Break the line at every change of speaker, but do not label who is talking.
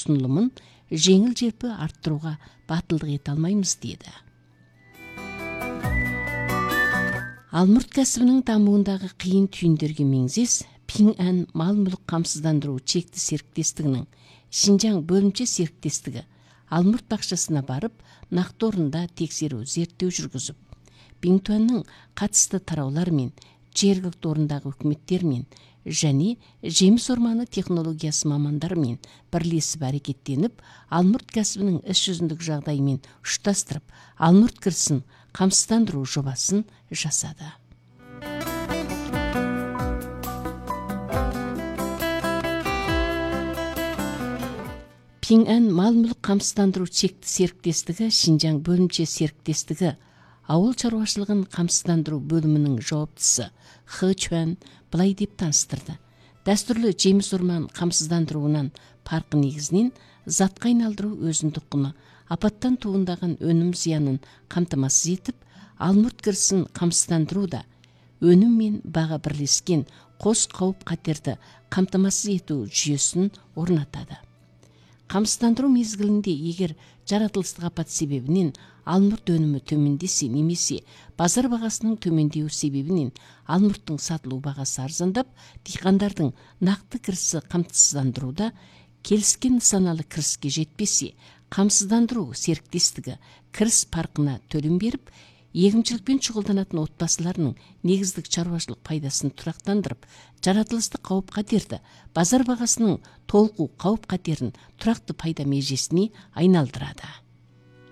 сунулумун жеңил желпи арттырууга батылдык эте алмайбыз деди. Алмурт кәсибинин дамуундагы кыйын түйүндөргө меңзес Ping An мал-мүлк камсыздандыруу чекти сериктестигинин Шинжаң бөлүмчө сериктестиги Алмурт бакчасына барып, нактуу орунда текшерүү зерттөө жүргүзүп, Ping An'нын катысты тараулар менен жергиликтүү орундагы өкмөттөр менен және жемис орманы технологиясы мамандары менен бирлешип аракеттенип, Алмурт кәсибинин иш жүзүндөгү жагдайы менен ушташтырып, Алмурт кырсын камсыздандыруу жобасын жасады. Ping An мал-мүлк камсыздандыруу чекти сериктестиги Шинжаң бөлүмчө сериктестиги ауыл чарбашылыгын камсыздандыруу бөлүмүнүн жооптусу Хы Чуан былай деп таныстырды. Дастурлуу жемис орман камсыздандыруунан паркы негизинен затка айналдыруу өзүндүк куну апаттан туундаган өнүм зыянын камтамасыз этип, Алмурт кырсын камсыздандырууда өнүм менен бага бирлешкен кос кауп катерди камтамасыз этүү жүйөсүн орнатады. Камсыздандыруу мезгилинде эгер жаратылыштык апат себебинен Алмурт өнүмү төмөндесе немесе базар багасынын төмөндөө себебинен Алмурттун сатылуу багасы арзандап, дыйкандардын накты кырсы камсыздандырууда келишкен нысаналы кырске жетпесе, камсыздандыруу сериктестиги кырс паркына төлөм берип, эгинчиликпен чогулданатын отбасыларынын негиздик чарбашылык пайдасын турактандырып, жаратылыштык кауп катерди базар багасынын толугу кауп катерин турактуу пайда межесине айналдырады.